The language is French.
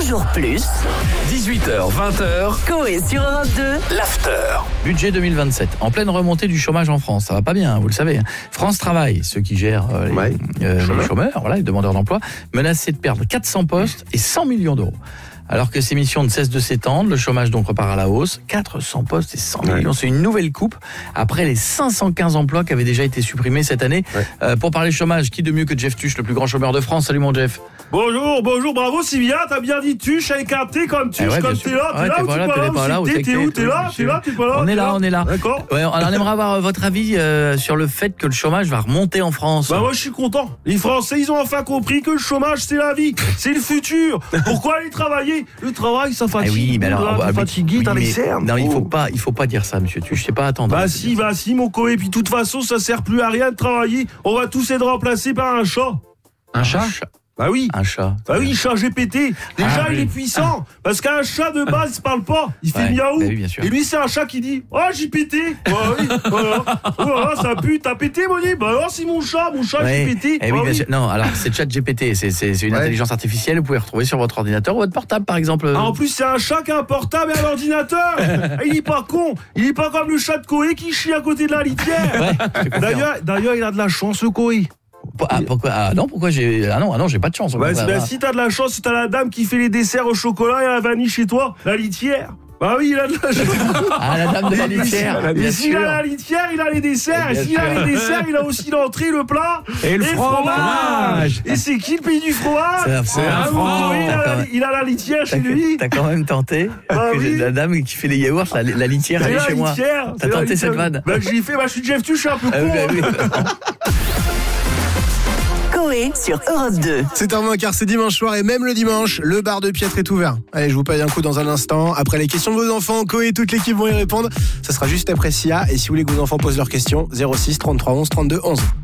toujours plus. 18h, 20h, Coé sur Europe 2. l'after. Budget 2027, en pleine remontée du chômage en France. Ça va pas bien, vous le savez. France Travail, ceux qui gèrent les chômeurs, voilà, les demandeurs d'emploi, menacés de perdre 400 postes et 100 millions d'euros. Alors que ces missions ne cessent de s'étendre, le chômage donc repart à la hausse. 400 postes et 100 millions, c'est une nouvelle coupe après les 515 emplois qui avaient déjà été supprimés cette année. Pour parler chômage, qui de mieux que Jeff Tuche, le plus grand chômeur de France? Salut mon Jeff. Bonjour, bravo Sylvia, t'as bien dit Tuche avec un T comme Tuche, comme t'es là, t'es où, t'es là, t'es pas là. On est là. D'accord. Ouais, alors on aimerait avoir votre avis sur le fait que le chômage va remonter en France. Bah moi je suis content. Les Français ils ont enfin compris que le chômage c'est la vie, c'est le futur. Pourquoi aller travailler? Le travail ça fatigue. Oui, mais alors t'es fatigué, t'as les cernes. Non, il faut pas dire ça, monsieur Tuche, c'est pas attendre. Bah si mon Coé, puis de toute façon ça sert plus à rien de travailler. On va tous être remplacés par un chat. Un chat? Bah oui. Un chat. Bah oui, chat GPT. Déjà, il est puissant. Parce qu'un chat de base, il parle pas. Il fait miaou. Bah oui, bien sûr. Et lui, c'est un chat qui dit, oh, j'ai pété. Bah oui, voilà, ça pue. T'as pété, Moni? Bah alors, c'est mon chat, j'ai pété. Eh oui, bien sûr. Non, alors, c'est chat GPT. C'est une intelligence artificielle. Vous pouvez retrouver sur votre ordinateur ou votre portable, par exemple. Ah, en plus, c'est un chat qui a un portable et un ordinateur. Il est pas con. Il est pas comme le chat de Coé qui chie à côté de la litière. D'ailleurs, il a de la chance, le Coé. Pourquoi j'ai... Ah non, j'ai pas de chance. Si t'as de la chance, si t'as la dame qui fait les desserts au chocolat et à la vanille chez toi, la litière. Bah oui, il a de la chance. Ah, la dame de la litière. Et s'il a la litière, il a les desserts. Et s'il a les desserts, il a aussi l'entrée, le plat et le fromage. Et c'est qui le pays du fromage? C'est un fromage. Il a la litière chez lui. T'as quand même tenté la dame qui fait les yaourts, la litière, elle est chez moi. T'as tenté cette vanne? Bah j'ai fait, je suis Jeff Tuche, je suis un peu con. Coé sur Europe 2. C'est un car c'est dimanche soir et même le dimanche, le bar de Piètre est ouvert. Allez, je vous paye un coup dans un instant. Après les questions de vos enfants, Coé et toute l'équipe vont y répondre. Ça sera juste après Sia. Et si vous voulez que vos enfants posent leurs questions, 06 33 11 32 11.